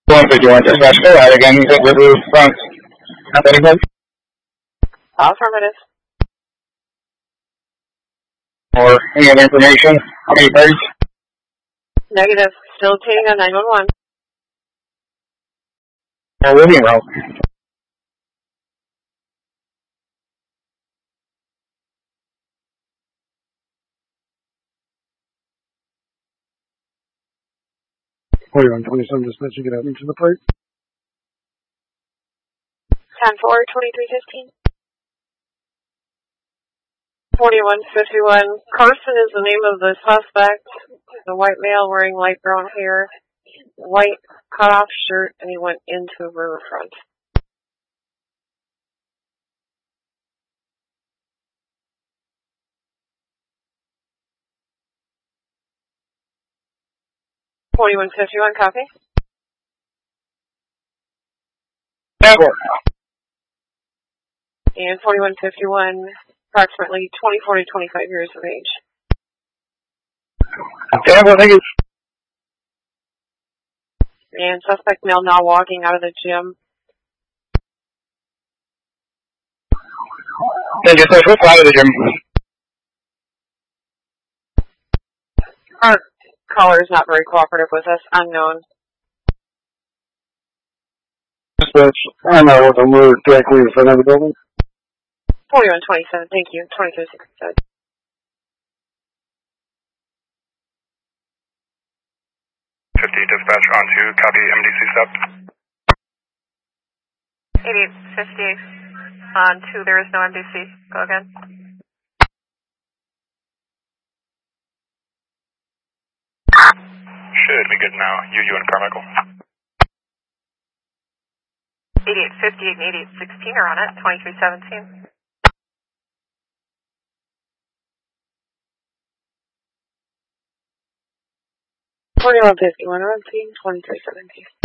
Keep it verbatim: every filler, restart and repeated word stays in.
one fifty-one dispatch, go ahead again. You said River Front. Have anything? Affirmative. Or any other information? How many birds? Negative. Still obtaining on nine one one. Or living route? forty-one twenty-seven dispatch, you get out into the plate. ten four, twenty-three fifteen. forty-one fifty-one. Carson is the name of the suspect. The white male wearing light brown hair, white cutoff shirt, and he went into Riverfront. forty-one fifty-one, copy. Network. And forty-one fifty-one, approximately twenty-four to twenty-five years of age. Denver, thank you. And suspect male now walking out of the gym. Thank you, sir. What side of the gym? Our caller is not very cooperative with us. Unknown. Dispatch, I know what I'm directly in front of the building. forty-one twenty-seven, thank you. twenty-two sixty-seven. fifty dispatch on two, copy M D C step. eighty-eight fifty on two, there is no M D C. Go again. Should be good now. You, you and Carmichael. eighty-eight fifty-eight and eighty-eight sixteen are on it. twenty-three seventeen. forty-one fifty-one, twenty-three seventeen.